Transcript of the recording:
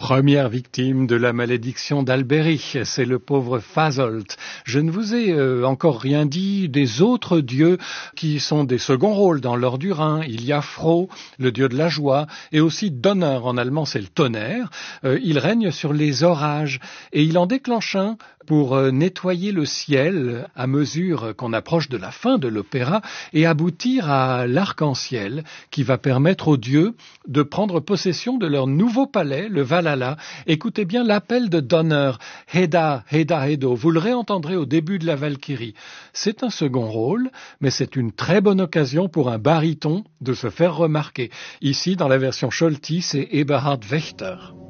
Première victime de la malédiction d'Albérich, c'est le pauvre Fasolt. Je ne vous ai encore rien dit des autres dieux qui sont des seconds rôles dans l'or du Rhin. Il y a Fro, le dieu de la joie, et aussi Donner, en allemand c'est le tonnerre. Il règne sur les orages et il en déclenche un pour nettoyer le ciel à mesure qu'on approche de la fin de l'opéra et aboutir à l'arc-en-ciel qui va permettre aux dieux de prendre possession de leur nouveau palais, le Valhalla. Écoutez bien l'appel de Donner, Heda, Heda, Hedo. Vous le réentendrez au début de la Valkyrie. C'est un second rôle, mais c'est une très bonne occasion pour un baryton de se faire remarquer. Ici, dans la version Scholti, c'est Eberhard Wächter.